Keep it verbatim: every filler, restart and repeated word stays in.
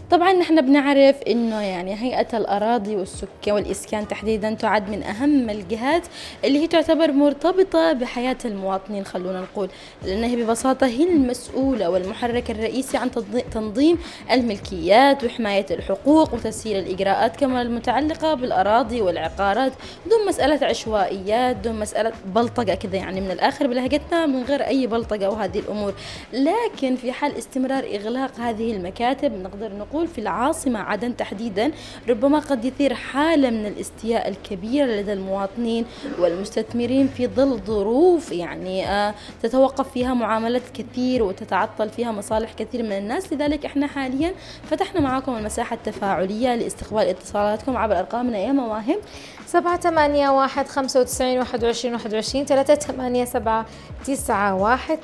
طبعا نحن بنعرف انه يعني هيئة الأراضي والسكان والإسكان تحديدا تعد من أهم الجهات اللي هي تعتبر مرتبطة بحياة المواطنين، خلونا نقول، لأنها ببساطة هي المسؤولة والمحرك الرئيسي عن تنظيم الملكيات وحماية الحقوق وتسهيل الإجراءات كما المتعلقة بالأراضي والعقارات، دون مسألة عشوائيات، دون مسألة بلطجة كذا، يعني من الآخر بلهجتنا من غير أي بلطجة وهذه الأمور. لكن في حال استمرار إغلاق هذه المكاتب نقدر نقول في العاصمة عدن تحديدا ربما قد يثير حالة من الاستياء الكبيرة لدى المواطنين والمستثمرين في ظل ظروف يعني آه تتوقف فيها معاملات كثير وتتعطل فيها مصالح كثير من الناس. لذلك احنا حاليا فتحنا معكم المساحة التفاعلية لاستقبال اتصالاتكم عبر أرقامنا يا مواهب سبعة ثمانية واحد خمسة وتسعين واحد وعشرين واحد وعشرين ثلاثة ثمانية سبعة تسعة واحد